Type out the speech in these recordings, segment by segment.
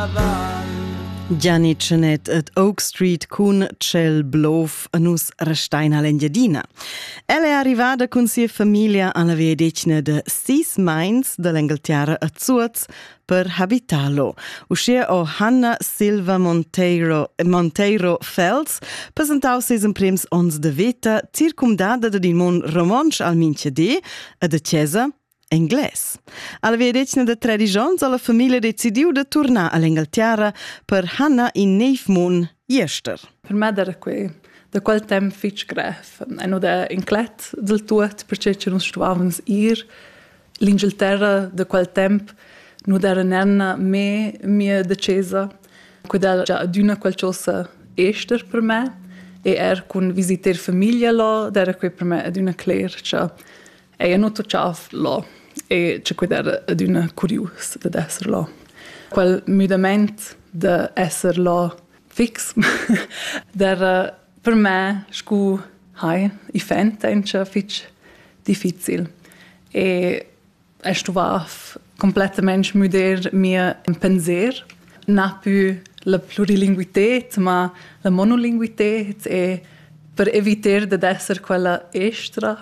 Gianni Cenet at Oak Street cun Cel Blof a nus restaina l'Engiadina. Ella è arrivata con sia famiglia alla via decina de 6 mines dell'Inghilterra a Zuz per habitarlo. Uscia o Hanna Silva Monteiro Fels presentau ses imprems ons de veta circumdada de din mon romansch al Minchede e de Chiesa Engles. Alla via decina de 13 ans la famiglia decidiu de tornar all'Inghilterra per Hanna in neif mon jester. Per me era da quel tempo fitch gref. E no da inclet del tuot, perché ci non stuvavans l'Inghilterra da quel tempo no era nerna mia decesa. Quella già aduna qualcosa ester per me e con visiter famiglia là, era per me aduna clear, cioè e non tocciava là e c'è quella aduna curious di essere là. Quel mudamento di essere là fix era per me scu i fente fitch difficile e stuvav completamente muder mia penser na più la plurilinguität ma la monolinguität e per evitare di essere quella extra.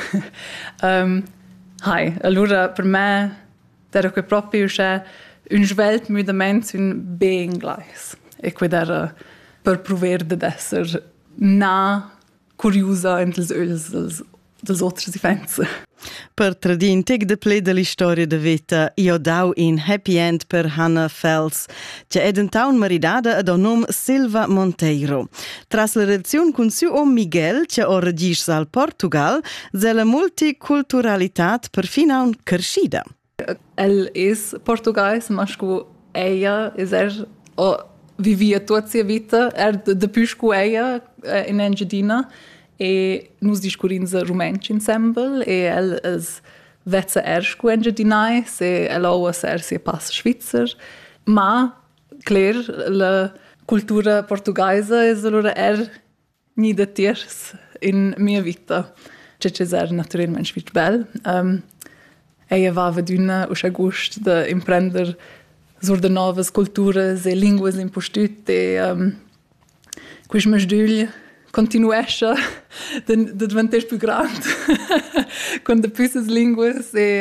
Allora per me era proprio un svelt mudamento un beingleis e era per provare di essere curiosa entre les outros events. Per tradintec de ple de l'istoria de veta, io dau in happy end per Hanna Fels, che è dentaun maridada ad o nom Silva Monteiro. Tras la relazione con suo om Miguel, che ora regis al Portugal, zè la multiculturalitat per fina un crescida. El es portugais, ma scu ella vivia tutta sia vita, de più scu ella in Engiadina, e nus discurimos romanci ensemble e el es vezza scu Engiadinais e el auch sia pass Schweizer, ma klar la cultura portugaisa es allora ni de tiers in mia vita. C'è naturalmente svich bel. Ella va veduna us august de imprender sur de novas culturas e linguas impostute e quis masduglia continuesce de diventare più grande con de pisas linguas e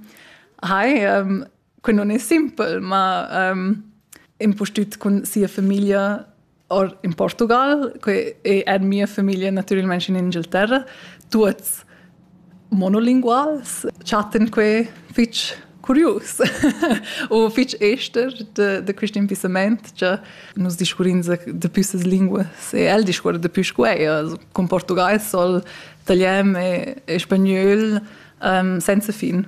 que non è simple ma impostut con sia famiglia or in Portugal e mia famiglia naturalmente in Inghilterra tuts monolinguals chatten que fitch curios o fitch ester de Christian Pisament già nos discurimos de pisas linguas e el discute de più scueia con português sol italiano e spagnol senza fin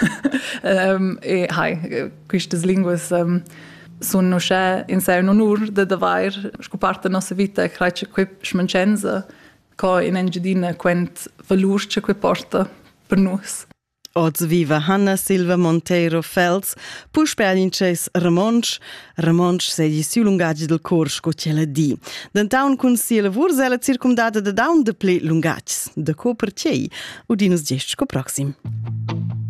e quistas linguas sono c'è in sé un onor de davar scoparta nostra vita e crece que smancenza co in Engiadina quent valur che que porta per nus. Oz viva Hanna Silva Monteiro Fels, pus pelinces Ramonsch segli siu lungagi del cors co cella di. D'antaun cun sia lavur zela circumdada de daun de ple lungagis, de co per cei, udinus gest co proxim.